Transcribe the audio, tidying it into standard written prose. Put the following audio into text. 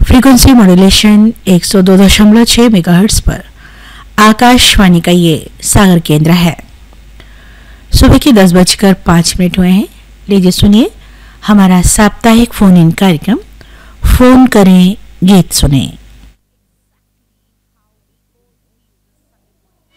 Frequency modulation 102.6 megahertz पर आकाशवाणी का ये सागर केंद्र है। सुबह के 10:05 हुए हैं। लीजिए सुनिए हमारा साप्ताहिक फोन इन कार्यक्रम फोन करें गीत सुने।